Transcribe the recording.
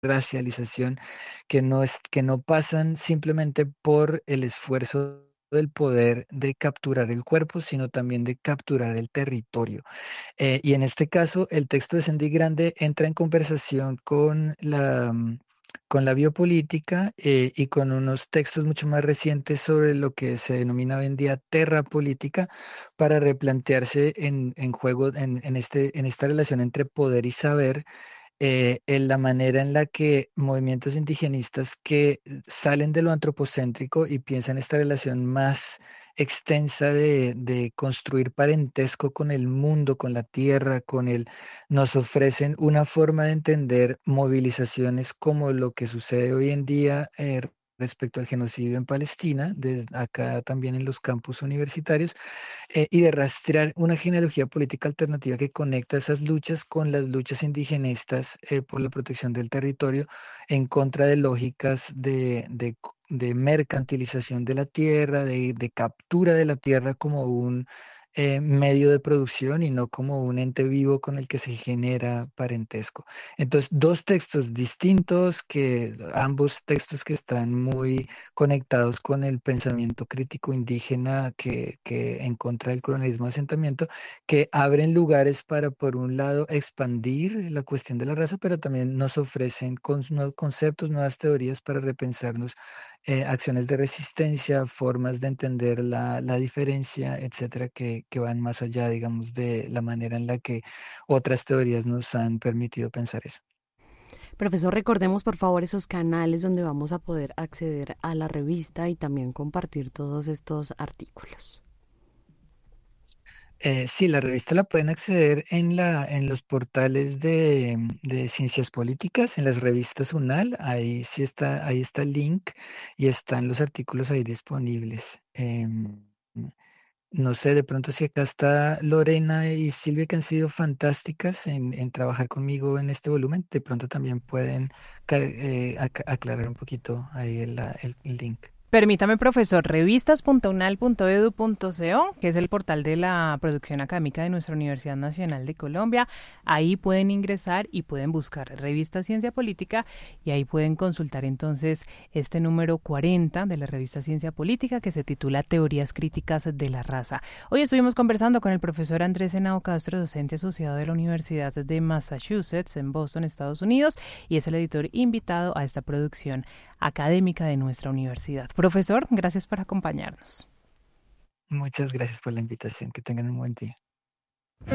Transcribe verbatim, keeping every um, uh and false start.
racialización que no es, que no pasan simplemente por el esfuerzo del poder de capturar el cuerpo, sino también de capturar el territorio. Eh, y en este caso, el texto de Sandy Grande entra en conversación con la, mm, con la biopolítica eh, y con unos textos mucho más recientes sobre lo que se denomina hoy en día terrapolítica para replantearse en, en juego, en, en este, en esta relación entre poder y saber, eh, en la manera en la que movimientos indigenistas que eh, salen de lo antropocéntrico y piensan esta relación más extensa de, de construir parentesco con el mundo, con la tierra, con el, nos ofrecen una forma de entender movilizaciones como lo que sucede hoy en día. Eh, respecto al genocidio en Palestina, de acá también en los campus universitarios, eh, y de rastrear una genealogía política alternativa que conecta esas luchas con las luchas indigenistas eh, por la protección del territorio en contra de lógicas de, de co- de mercantilización de la tierra, de, de captura de la tierra como un eh, medio de producción y no como un ente vivo con el que se genera parentesco. Entonces, dos textos distintos, que ambos textos que están muy conectados con el pensamiento crítico indígena que, que en contra del colonialismo de asentamiento, que abren lugares para, por un lado, expandir la cuestión de la raza, pero también nos ofrecen con- nuevos conceptos, nuevas teorías para repensarnos eh, acciones de resistencia, formas de entender la, la diferencia, etcétera, que, que van más allá, digamos, de la manera en la que otras teorías nos han permitido pensar eso. Profesor, recordemos por favor esos canales donde vamos a poder acceder a la revista y también compartir todos estos artículos. Eh, sí, la revista la pueden acceder en la, en los portales de, de ciencias políticas, en las revistas UNAL, ahí sí está, ahí está el link y están los artículos ahí disponibles. Em, no sé, de pronto si acá está Lorena y Silvia que han sido fantásticas en, en trabajar conmigo en este volumen, de pronto también pueden ca- eh, ac- aclarar un poquito ahí el, la- el el link. Permítame, profesor, revistas punto unal punto edu punto co, que es el portal de la producción académica de nuestra Universidad Nacional de Colombia. Ahí pueden ingresar y pueden buscar revista Ciencia Política y ahí pueden consultar entonces este número cuarenta de la revista Ciencia Política que se titula Teorías Críticas de la Raza. Hoy estuvimos conversando con el profesor Andrés Henao Castro, docente asociado de la Universidad de Massachusetts en Boston, Estados Unidos, y es el editor invitado a esta producción académica de nuestra universidad. Profesor, gracias por acompañarnos. Muchas gracias por la invitación, que tengan un buen día.